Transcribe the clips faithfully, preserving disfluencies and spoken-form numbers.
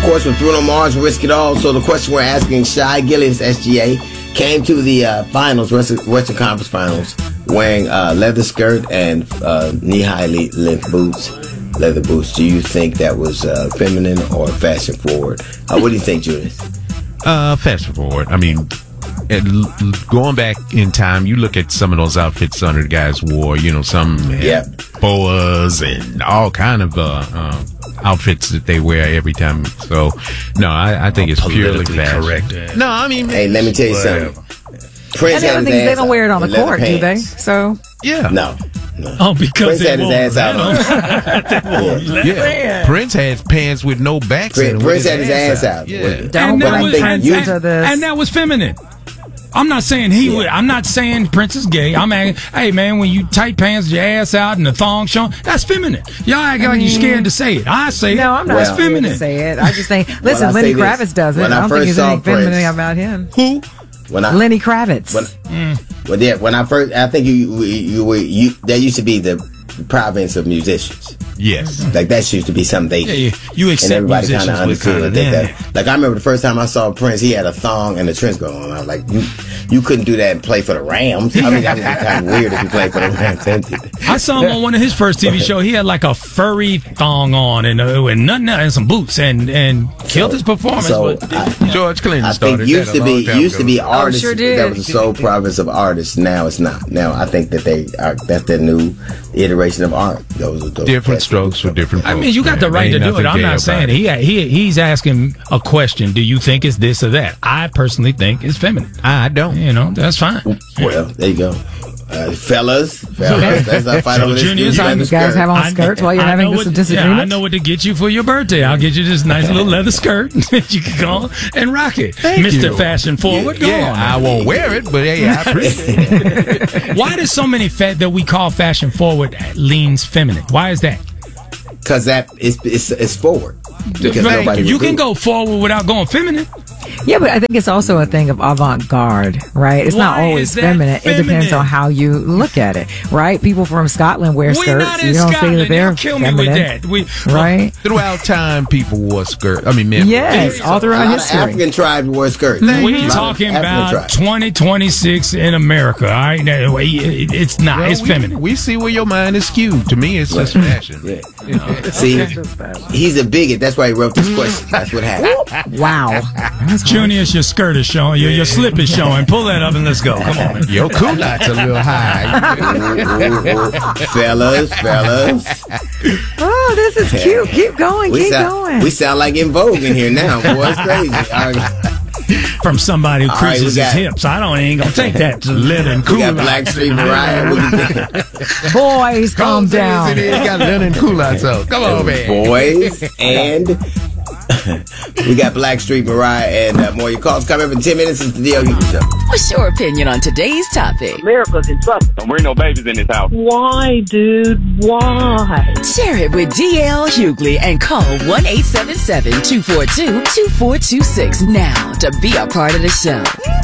course, with Bruno Mars, Risk It All. So the question we're asking, Shai Gilgeous, S G A, came to the uh, finals, Western, Western Conference Finals, wearing a uh, leather skirt and uh, knee-high length boots, leather boots. Do you think that was uh, feminine or fashion forward? Uh, what do you think, Julius? Uh, fashion forward. I mean, and going back in time, you look at some of those outfits some of the guys wore. You know, some had yeah. boas and all kind of uh, uh, outfits that they wear every time. So, no, I, I think it's purely fashion. Correct. No, I mean, hey, let me tell you something. Prince and the other thing is they don't wear it on the court, do they? So yeah, no. No. Oh, because Prince had his ass out on. yeah. yeah. Prince had pants with no backs. Prince, Prince had his ass out. out. Yeah. Don't and, that was, and, you, and, and that was feminine. I'm not saying he yeah. would. I'm not saying Prince is gay. I'm asking, hey man, when you tight pants, your ass out and the thong showing, that's feminine. Y'all act like you scared to say it. I say no, it. No, I'm not well, scared to say it. I just think, listen, well, Lenny Kravitz does it. When I don't I think there's anything Prince, feminine about him. Who? When I, Lenny Kravitz. When, mm. Well, yeah, when I first, I think you, you, you, you, that used to be the province of musicians. Yes. Like that used to be something they, yeah, yeah. You accept and everybody kind of understood kinda, that, yeah. that. Like I remember the first time I saw Prince, he had a thong and a trench coat on. I was like, you, you couldn't do that and play for the Rams. I mean, that would be kind of weird if you played for the Rams. I saw him on one of his first T V shows. He had like a furry thong on and, uh, and nothing else, and some boots and and killed so, his performance. So but, I, George Clinton I started think used that to be used ago. to be artists. Oh, sure did. That was the sole province of artists. Now it's not. Now I think that they are. That's their new iteration of art. Those are those different strokes for different. I mean, you got the right to do it. I'm not saying he he he's asking a question. Do you think it's this or that? I personally think it's feminine. I don't. You know, that's fine. Well, there you go. Uh, fellas, fellas, that's not fight over this. You guys have on skirts while you're I having this what, disagreement? Yeah, I know what to get you for your birthday. I'll get you this nice little leather skirt that you can go and rock it. Thank Mister you. Fashion Forward, go yeah, on. I won't wear it, but hey, I appreciate it. Why does so many fat that we call fashion forward leans feminine? Why is that? Because that is it's, it's forward. Because right. nobody You can do. go forward without going feminine. Yeah, but I think it's also a thing of avant-garde, right? It's Why not always feminine. feminine. It depends on how you look at it, right? People from Scotland wear We're skirts. not in you don't Scotland. say that they're Y'all kill feminine, me with that. We, right? Throughout time, people wore skirts. I mean, men. Yes, all A throughout lot history. of African tribes wore skirts. We're talking about twenty twenty-six in America. All right, now, it's not. Well, it's we, feminine. We see where your mind is skewed. To me, it's just fashion. Yeah. You know. See, he's a bigot. That's why he wrote this question. That's what happened. Wow. Junius, your skirt is showing. Your, your slip is showing. Pull that up and let's go. Come on. Your culottes a little high. fellas, fellas. Oh, this is cute. Keep going. We Keep sound, going. we sound like In Vogue in here now. Boy, it's crazy. All right. From somebody who All right, creases we got- his hips. I don't ain't gonna take that to Lennon We cool. got Blackstreet Mariah. What do you think? Boys, calm down. He got linen culottes out. Come on, man. Boys and we got Blackstreet Mariah and uh, more. Your calls come every ten minutes. It's the D L Hughley Show. What's your opinion on today's topic? America's in trouble. Don't bring no babies in this house. Why, dude? Why? Share it with D L Hughley and call one eight seven seven, two four two, two four two six now to be a part of the show.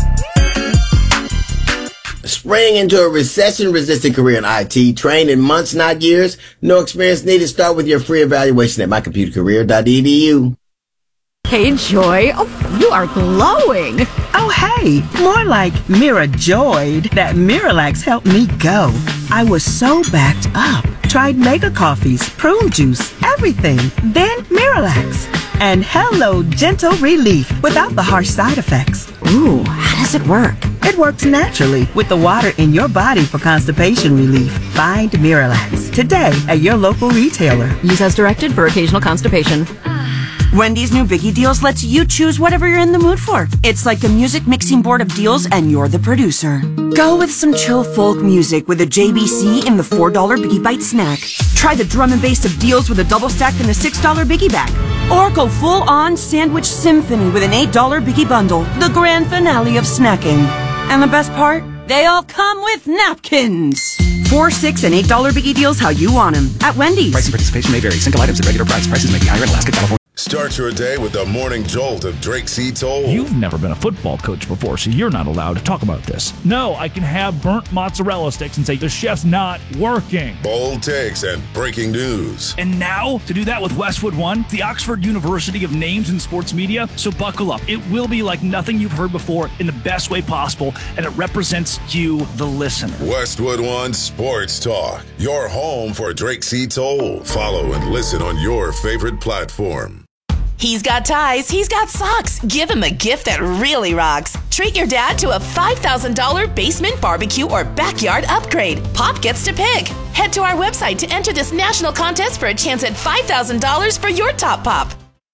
Spring into a recession-resistant career in I T. Trained in months, not years. No experience needed. Start with your free evaluation at my computer career dot e d u. Hey, Joy. Oh, you are glowing. Oh, hey. More like Mira joyed that Miralax helped me go. I was so backed up. Tried mega coffees, prune juice, everything. Then Miralax. And hello, gentle relief without the harsh side effects. Ooh, how does it work? It works naturally with the water in your body for constipation relief. Find Miralax today at your local retailer. Use as directed for occasional constipation. Wendy's new Biggie Deals lets you choose whatever you're in the mood for. It's like a music mixing board of deals and you're the producer. Go with some chill folk music with a J B C in the four dollar Biggie Bite snack. Try the drum and bass of deals with a double stack in the six dollar Biggie Bag. Or go full on sandwich symphony with an eight dollar Biggie Bundle. The grand finale of snacking. And the best part? They all come with napkins. Four, six, and eight dollar Biggie Deals how you want them. At Wendy's. Price and participation may vary. Single items at regular price. Prices may be higher in Alaska, California. Start your day with the morning jolt of Drake C. Toll. You've never been a football coach before, so you're not allowed to talk about this. No, I can have burnt mozzarella sticks and say the chef's not working. Bold takes and breaking news. And now, to do that with Westwood One, the Oxford University of Names in Sports Media. So buckle up. It will be like nothing you've heard before in the best way possible, and it represents you, the listener. Westwood One Sports Talk, your home for Drake C. Toll. Follow and listen on your favorite platform. He's got ties, he's got socks. Give him a gift that really rocks. Treat your dad to a five thousand dollars basement barbecue or backyard upgrade. Pop gets to pick. Head to our website to enter this national contest for a chance at five thousand dollars for your top pop.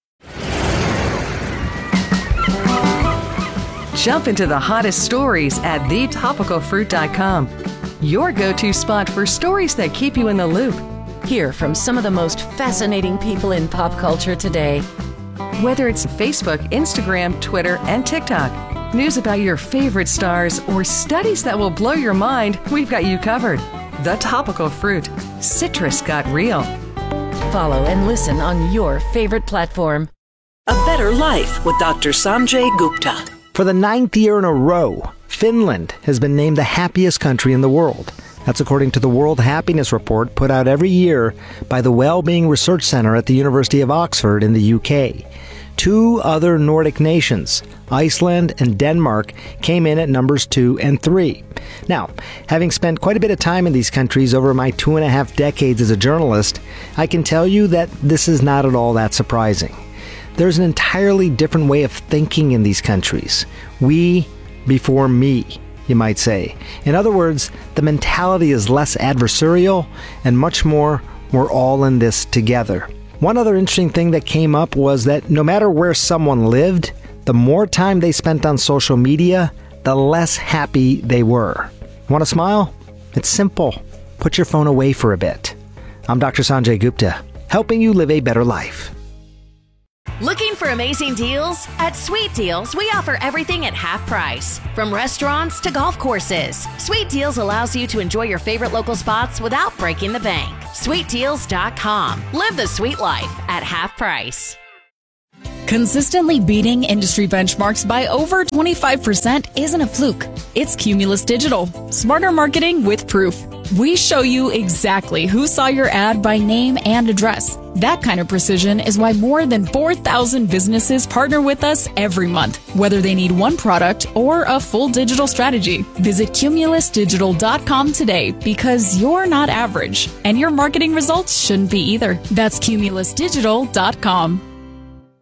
Jump into the hottest stories at the topical fruit dot com. Your go-to spot for stories that keep you in the loop. Hear from some of the most fascinating people in pop culture today. Whether it's Facebook, Instagram, Twitter, and TikTok, news about your favorite stars, or studies that will blow your mind, we've got you covered. The Topical Fruit. Citrus got real. Follow and listen on your favorite platform. A Better Life with Doctor Sanjay Gupta. For the ninth year in a row, Finland has been named the happiest country in the world. That's according to the World Happiness Report put out every year by the Wellbeing Research Center at the University of Oxford in the U K. Two other Nordic nations, Iceland and Denmark, came in at numbers two and three. Now, having spent quite a bit of time in these countries over my two and a half decades as a journalist, I can tell you that this is not at all that surprising. There's an entirely different way of thinking in these countries. We before me, you might say. In other words, the mentality is less adversarial and much more, we're all in this together. One other interesting thing that came up was that no matter where someone lived, the more time they spent on social media, the less happy they were. Want to smile? It's simple. Put your phone away for a bit. I'm Doctor Sanjay Gupta, helping you live a better life. Looking for amazing deals? At Sweet Deals, we offer everything at half price. From restaurants to golf courses, Sweet Deals allows you to enjoy your favorite local spots without breaking the bank. sweet deals dot com. Live the sweet life at half price. Consistently beating industry benchmarks by over twenty-five percent isn't a fluke. It's Cumulus Digital. Smarter marketing with proof. We show you exactly who saw your ad by name and address. That kind of precision is why more than four thousand businesses partner with us every month, whether they need one product or a full digital strategy. Visit cumulus digital dot com today because you're not average, and your marketing results shouldn't be either. That's cumulus digital dot com.